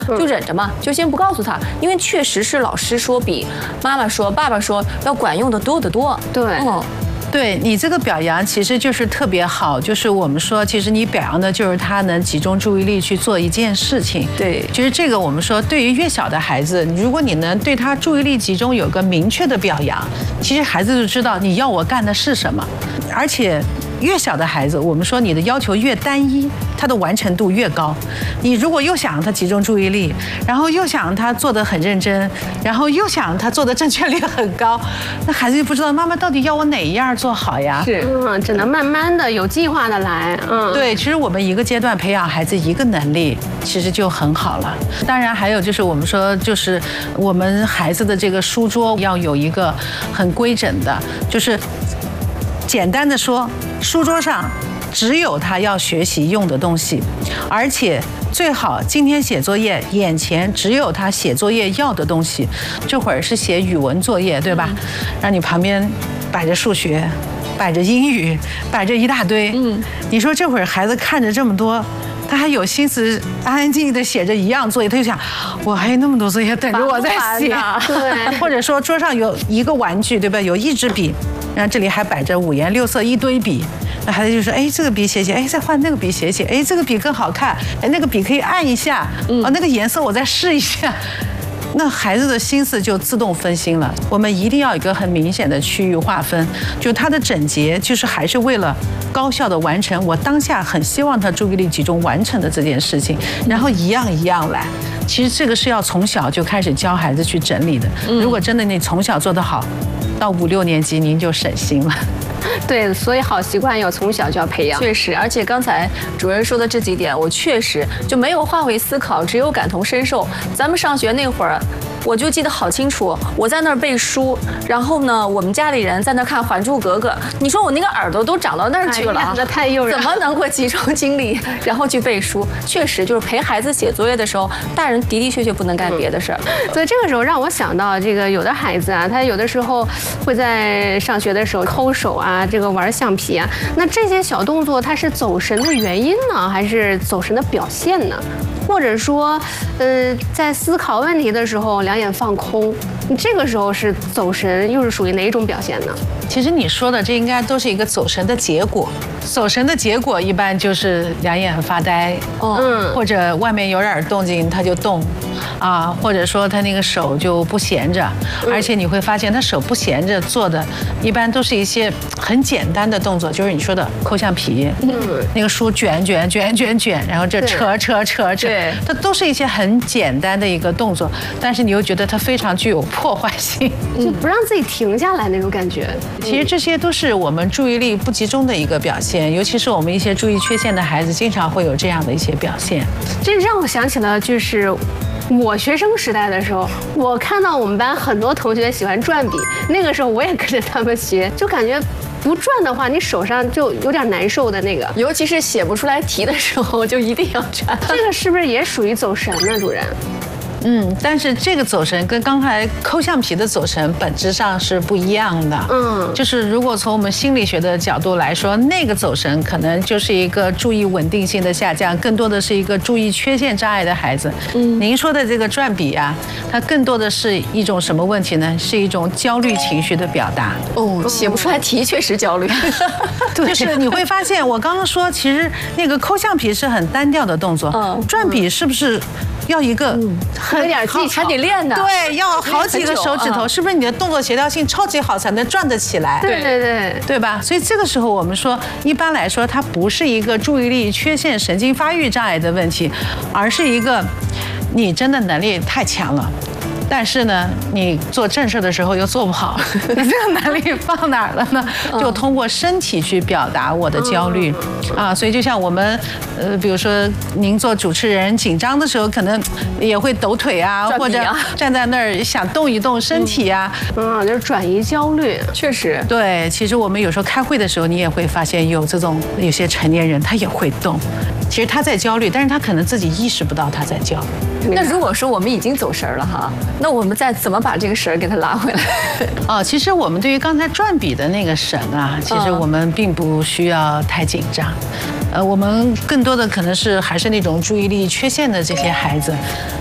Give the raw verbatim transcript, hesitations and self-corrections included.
就忍着嘛，就先不告诉他，因为确实是老师说比妈妈说、爸爸说要管用的多得多。 对， 嗯。 对你这个表扬其实就是特别好，就是我们说，其实你表扬的就是他能集中注意力去做一件事情。 对， 其实这个我们说，对于越小的孩子，如果你能对他注意力集中有个明确的表扬，其实孩子就知道你要我干的是什么，而且。越小的孩子，我们说你的要求越单一，他的完成度越高。你如果又想让他集中注意力，然后又想让他做得很认真，然后又想让他做的正确率很高，那孩子就不知道妈妈到底要我哪一样做好呀？ 是，嗯，只能慢慢的、有计划的来。嗯， 对，其实我们一个阶段培养孩子一个能力，其实就很好了。当然还有就是我们说，就是我们孩子的这个书桌要有一个很规整的，就是简单的说。书桌上只有他要学习用的东西，而且最好今天写作业眼前只有他写作业要的东西。这会儿是写语文作业，对吧？让你旁边摆着数学，摆着英语，摆着一大堆。嗯，你说这会儿孩子看着这么多，他还有心思安安静静的写着一样作业，他就想，我还有那么多作业等着我在写。 对， 或者说桌上有一个玩具，对吧？有一支笔。然后这里还摆着五颜六色一堆笔，那孩子就说：“哎，这个笔写写，哎，再换那个笔写写，哎，这个笔更好看，哎，那个笔可以按一下，哦，那个颜色我再试一下。”那孩子的心思就自动分心了。我们一定要有一个很明显的区域划分，就他的整洁，就是还是为了高效的完成我当下很希望他注意力集中完成的这件事情，然后一样一样来。其实这个是要从小就开始教孩子去整理的。如果真的你从小做得好，到五六年级您就省心了。 对，所以好习惯要从小就要培养。 确实，而且刚才主任说的这几点，我确实就没有换位思考，只有感同身受。咱们上学那会儿。我就记得好清楚，我在那儿背书，然后呢，我们家里人在那儿看《还珠格格》。你说我那个耳朵都长到那儿去了， 那太诱人， 怎么能够集中精力然后去背书？确实，就是陪孩子写作业的时候，大人的的确确不能干别的事儿。 嗯、所以这个时候让我想到，这个有的孩子啊，他有的时候会在上学的时候抠手啊，这个玩橡皮啊，那这些小动作，它是走神的原因呢，还是走神的表现呢？或者说，呃，在思考问题的时候，两眼放空，你这个时候是走神，又是属于哪一种表现呢？ 其实你说的这应该都是一个走神的结果。走神的结果一般就是两眼发呆，嗯，或者外面有点动静他就动，啊，或者说他那个手就不闲着，而且你会发现他手不闲着做的，一般都是一些很简单的动作，就是你说的抠橡皮，嗯，那个书卷卷卷卷卷，然后这扯扯扯扯，对，它都是一些很简单的一个动作，但是你又觉得它非常具有破坏性， 就不让自己停下来那种感觉。 其实这些都是我们注意力不集中的一个表现，尤其是我们一些注意缺陷的孩子，经常会有这样的一些表现。 这让我想起了就是我学生时代的时候，我看到我们班很多同学喜欢转笔，那个时候我也跟着他们学，就感觉不转的话，你手上就有点难受的那个， 尤其是写不出来题的时候，就一定要转。 这个是不是也属于走神呢，主任？ 嗯，但是这个走神跟刚才抠橡皮的走神本质上是不一样的。嗯，就是如果从我们心理学的角度来说，那个走神可能就是一个注意稳定性的下降，更多的是一个注意缺陷障碍的孩子。嗯，您说的这个转笔啊，它更多的是一种什么问题呢？是一种焦虑情绪的表达。 哦，写不出来题确实焦虑。 对，就是你会发现，我刚刚说，其实那个抠橡皮是很单调的动作，嗯，转笔是不是？要一个有点技巧， 还得练的。 对，要好几个手指头，是不是你的动作协调性超级好才能转得起来？ 对对对， 对吧？所以这个时候我们说，一般来说，它不是一个注意力缺陷、神经发育障碍的问题，而是一个你真的能力太强了。但是呢，你做正事的时候又做不好，你这个能力放哪儿了呢？就通过身体去表达我的焦虑啊，所以就像我们，呃，比如说您做主持人紧张的时候，可能也会抖腿啊，或者站在那儿想动一动身体啊， 嗯，就是转移焦虑。 确实， 对，其实我们有时候开会的时候，你也会发现有这种有些成年人他也会动，其实他在焦虑，但是他可能自己意识不到他在焦虑。 那如果说我们已经走神了哈，那我们再怎么把这个神给它拉回来？ 哦，其实我们对于刚才转笔的那个神啊，其实我们并不需要太紧张。呃，我们更多的可能是还是那种注意力缺陷的这些孩子，